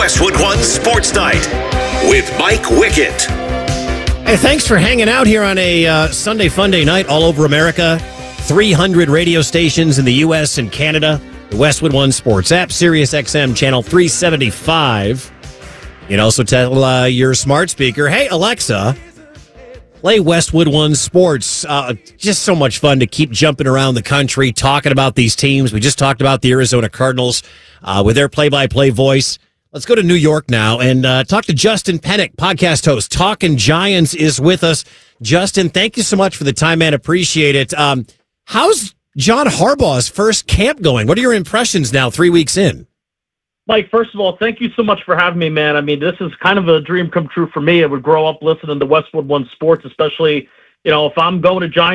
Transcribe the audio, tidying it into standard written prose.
Westwood One Sports Night with Mike Wickett. Hey, thanks for hanging out here on a Sunday Funday night all over America. 300 radio stations in the U.S. and Canada. The Westwood One Sports app, Sirius XM channel 375. You can also tell your smart speaker, hey, Alexa, play Westwood One Sports. Just so much fun to keep jumping around the country, talking about these teams. We just talked about the Arizona Cardinals with their play-by-play voice. Let's go to New York now and talk to Justin Pennick, podcast host. Talking Giants is with us. Justin, thank you so much for the time, man. Appreciate it. How's John Harbaugh's first camp going? What are your impressions now, 3 weeks in? Mike, first of all, thank you so much for having me, man. I mean, this is kind of a dream come true for me. I would grow up listening to Westwood One Sports, especially, if I'm going to Giants